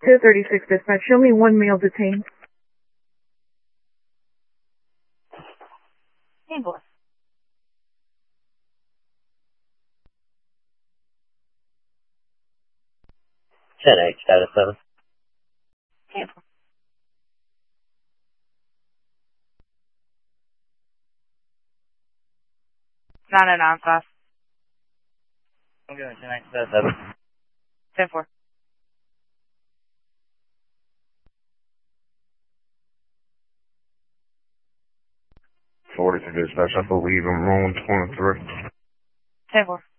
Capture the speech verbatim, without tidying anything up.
two thirty-six dispatch. Show me one male detained. Ambulance. ten eight, status seven. Cancel. nine oh nine five. Okay, ten eight, status seven. ten four. forty to dispatch, I believe I'm rolling twenty-three. ten four.